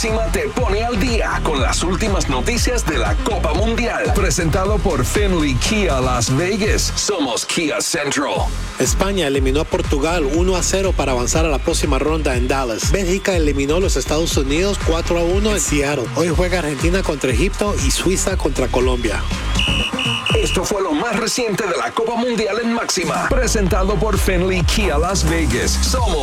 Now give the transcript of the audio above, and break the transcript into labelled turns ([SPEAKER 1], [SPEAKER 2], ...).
[SPEAKER 1] Máxima te pone al día con las últimas noticias de la Copa Mundial. Presentado por Finley Kia Las Vegas. Somos Kia Central.
[SPEAKER 2] España eliminó a Portugal 1-0 para avanzar a la próxima ronda en Dallas. Bélgica eliminó a los Estados Unidos 4-1 en Seattle. Hoy juega Argentina contra Egipto y Suiza contra Colombia.
[SPEAKER 1] Esto fue lo más reciente de la Copa Mundial en Máxima. Presentado por Finley Kia Las Vegas. Somos